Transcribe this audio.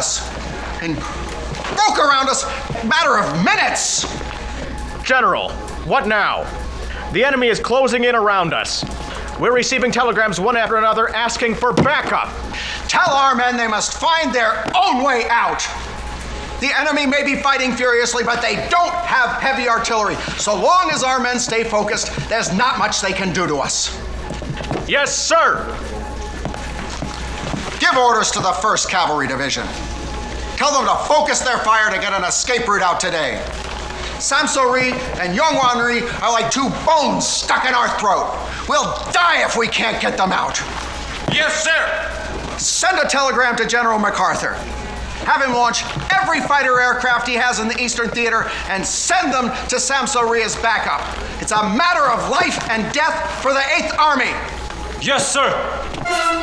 us. And broke around us a matter of minutes. General, what now? The enemy is closing in around us. We're receiving telegrams one after another asking for backup. Tell our men they must find their own way out. The enemy may be fighting furiously, but they don't have heavy artillery. So long as our men stay focused, there's not much they can do to us. Yes, sir. Give orders to the 1st Cavalry Division. Tell them to focus their fire to get an escape route out today. Samso-ri and Yongwan-ri are like two bones stuck in our throat. We'll die if we can't get them out. Yes, sir. Send a telegram to General MacArthur. Have him launch every fighter aircraft he has in the Eastern Theater and send them to Samso-ri as backup. It's a matter of life and death for the 8th Army. Yes, sir.